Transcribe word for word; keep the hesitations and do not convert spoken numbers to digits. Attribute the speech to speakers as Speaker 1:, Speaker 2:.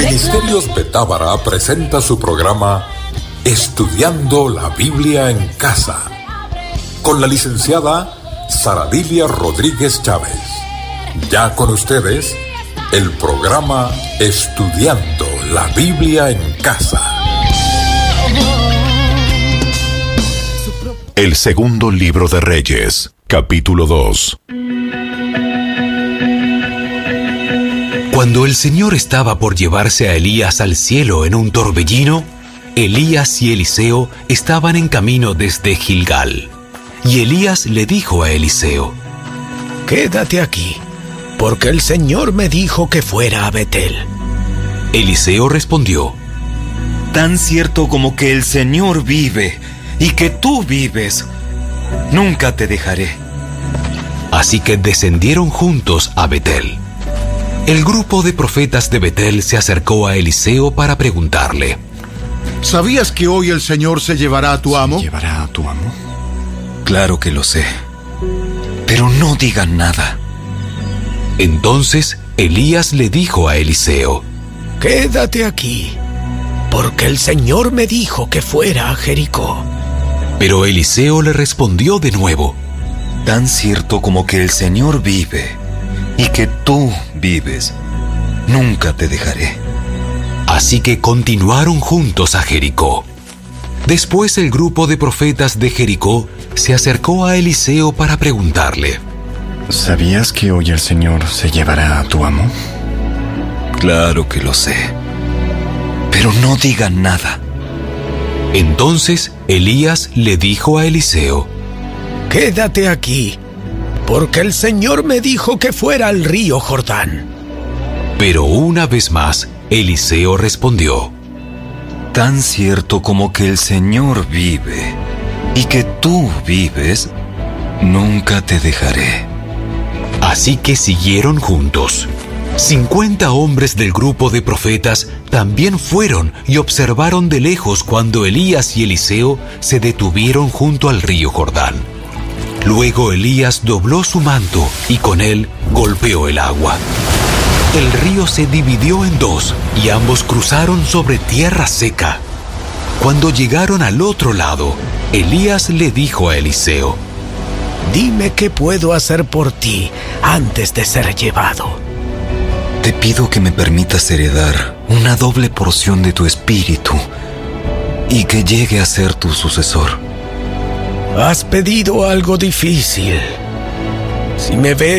Speaker 1: Ministerios Betábara presenta su programa Estudiando la Biblia en Casa, con la licenciada Saradilia Rodríguez Chávez. Ya con ustedes, el programa Estudiando la Biblia en Casa.
Speaker 2: El segundo libro de Reyes, capítulo dos.
Speaker 3: Cuando el Señor estaba por llevarse a Elías al cielo en un torbellino, Elías y Eliseo estaban en camino desde Gilgal. Y Elías le dijo a Eliseo:
Speaker 4: «Quédate aquí, porque el Señor me dijo que fuera a Betel».
Speaker 3: Eliseo respondió:
Speaker 5: «Tan cierto como que el Señor vive y que tú vives, nunca te dejaré».
Speaker 3: Así que descendieron juntos a Betel. El grupo de profetas de Betel se acercó a Eliseo para preguntarle:
Speaker 6: ¿Sabías que hoy el Señor se llevará a tu amo?
Speaker 5: ¿Se llevará a tu amo? Claro que lo sé, pero no digan nada.
Speaker 3: Entonces Elías le dijo a Eliseo:
Speaker 4: «Quédate aquí, porque el Señor me dijo que fuera a Jericó».
Speaker 3: Pero Eliseo le respondió de nuevo:
Speaker 5: «Tan cierto como que el Señor vive y que tú vives, nunca te dejaré».
Speaker 3: Así que continuaron juntos a Jericó. Después el grupo de profetas de Jericó se acercó a Eliseo para preguntarle:
Speaker 7: ¿Sabías que hoy el Señor se llevará a tu amo?
Speaker 5: Claro que lo sé, pero no digan nada.
Speaker 3: Entonces Elías le dijo a Eliseo:
Speaker 4: «Quédate aquí, porque el Señor me dijo que fuera al río Jordán».
Speaker 3: Pero una vez más, Eliseo respondió:
Speaker 5: «Tan cierto como que el Señor vive y que tú vives, nunca te dejaré».
Speaker 3: Así que siguieron juntos. Cincuenta hombres del grupo de profetas también fueron y observaron de lejos cuando Elías y Eliseo se detuvieron junto al río Jordán. Luego Elías dobló su manto y con él golpeó el agua. El río se dividió en dos y ambos cruzaron sobre tierra seca. Cuando llegaron al otro lado, Elías le dijo a Eliseo:
Speaker 4: «Dime qué puedo hacer por ti antes de ser llevado».
Speaker 5: «Te pido que me permitas heredar una doble porción de tu espíritu y que llegue a ser tu sucesor».
Speaker 4: «Has pedido algo difícil. Si me ves